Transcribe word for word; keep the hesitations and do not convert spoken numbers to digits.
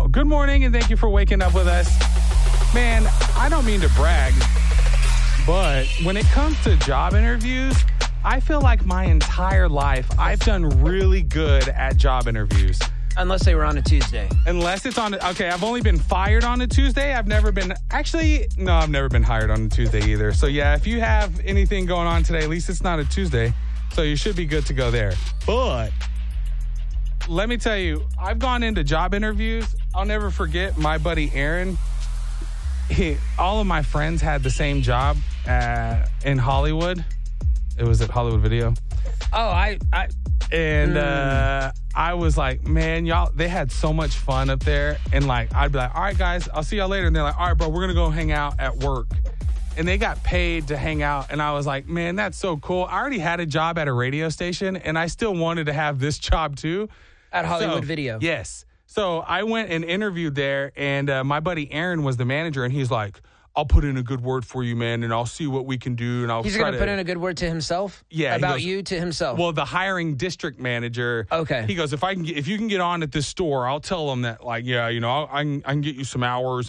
good morning and thank you for waking up with us. Man, I don't mean to brag, but when it comes to job interviews, I feel like my entire life I've done really good at job interviews. Unless they were on a Tuesday. Unless it's on, okay, I've only been fired on a Tuesday. I've never been, actually, no, I've never been hired on a Tuesday either. So yeah, if you have anything going on today, at least it's not a Tuesday. So you should be good to go there. But let me tell you, I've gone into job interviews. I'll never forget my buddy Aaron. He, all of my friends had the same job uh, in Hollywood. It was at Hollywood Video. Oh, I... I And mm. uh, I was like, man, y'all, they had so much fun up there. And like, I'd be like, all right, guys, I'll see y'all later. And they're like, all right, bro, we're going to go hang out at work. And they got paid to hang out. And I was like, man, that's so cool. I already had a job at a radio station, and I still wanted to have this job too. At Hollywood so, Video. Yes. So I went and interviewed there, and uh, my buddy Aaron was the manager, and he's like, I'll put in a good word for you, man, and I'll see what we can do. And I'll He's going to put in a good word to himself? Yeah. About goes, you to himself? Well, the hiring district manager. Okay. He goes, if I can, get, if you can get on at this store, I'll tell them that, like, yeah, you know, I'll, I can, I can get you some hours.